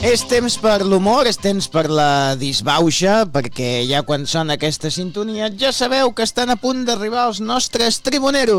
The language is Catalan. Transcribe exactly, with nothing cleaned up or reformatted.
És temps per l'humor, és temps per la disbauxa, perquè ja quan sona aquesta sintonia ja sabeu que estan a punt d'arribar els nostres tribuneros.